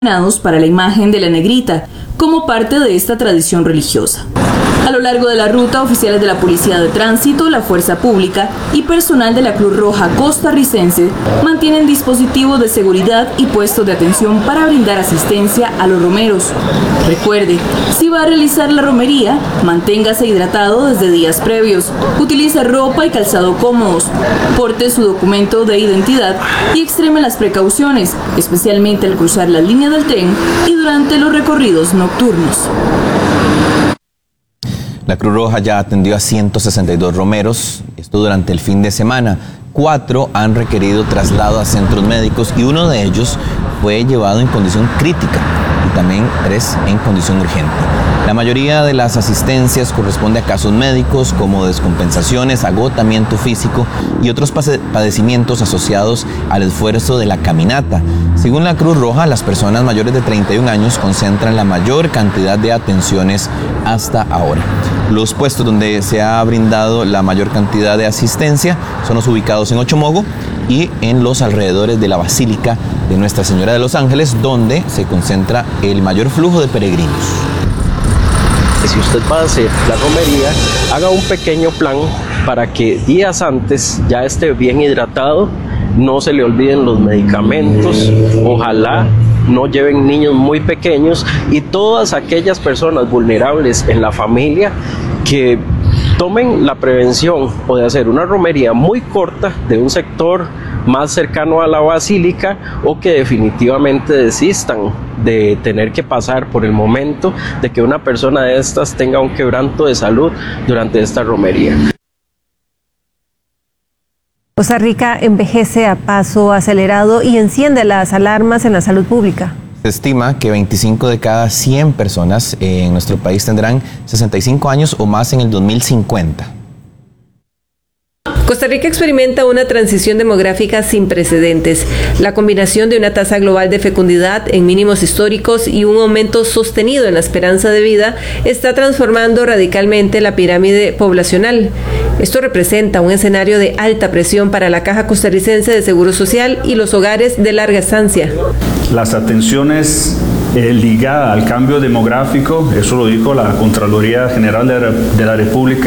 para la imagen de la negrita, como parte de esta tradición religiosa. A lo largo de la ruta, oficiales de la Policía de Tránsito, la Fuerza Pública y personal de la Cruz Roja costarricense mantienen dispositivos de seguridad y puestos de atención para brindar asistencia a los romeros. Recuerde, si va a realizar la romería, manténgase hidratado desde días previos, utilice ropa y calzado cómodos, porte su documento de identidad y extreme las precauciones, especialmente al cruzar la línea del tren y durante los recorridos nocturnos. La Cruz Roja ya atendió a 162 romeros, esto durante el fin de semana. 4 han requerido traslado a centros médicos y uno de ellos fue llevado en condición crítica y también 3 en condición urgente. La mayoría de las asistencias corresponde a casos médicos como descompensaciones, agotamiento físico y otros padecimientos asociados al esfuerzo de la caminata. Según la Cruz Roja, las personas mayores de 31 años concentran la mayor cantidad de atenciones hasta ahora. Los puestos donde se ha brindado la mayor cantidad de asistencia son los ubicados en Ochomogo y en los alrededores de la Basílica de Nuestra Señora de los Ángeles, donde se concentra el mayor flujo de peregrinos. Si usted va a hacer la romería, haga un pequeño plan para que días antes ya esté bien hidratado, no se le olviden los medicamentos, ojalá no lleven niños muy pequeños y todas aquellas personas vulnerables en la familia que tomen la prevención o de hacer una romería muy corta de un sector más cercano a la basílica o que definitivamente desistan de tener que pasar por el momento de que una persona de estas tenga un quebranto de salud durante esta romería. Costa Rica envejece a paso acelerado y enciende las alarmas en la salud pública. Se estima que 25 de cada 100 personas en nuestro país tendrán 65 años o más en el 2050. Costa Rica experimenta una transición demográfica sin precedentes. La combinación de una tasa global de fecundidad en mínimos históricos y un aumento sostenido en la esperanza de vida está transformando radicalmente la pirámide poblacional. Esto representa un escenario de alta presión para la Caja Costarricense de Seguro Social y los hogares de larga estancia. Las atenciones ligadas al cambio demográfico, eso lo dijo la Contraloría General de la República,